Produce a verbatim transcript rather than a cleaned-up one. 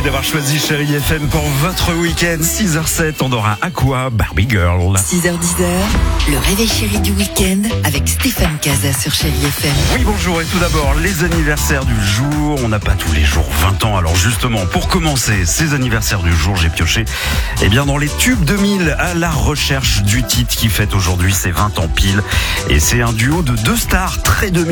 d'avoir choisi Chérie F M pour votre week-end. six heures zéro sept, on aura Aqua, Barbie Girl. six heures dix, le réveil chéri du week-end avec Stéphane Casa sur Chérie F M. Oui, bonjour. Et tout d'abord, les anniversaires du jour. On n'a pas tous les jours vingt ans. Alors justement, pour commencer ces anniversaires du jour, j'ai pioché eh bien, dans les tubes deux mille à la recherche du titre qui fête aujourd'hui ses vingt ans pile. Et c'est un duo de deux stars très deux mille.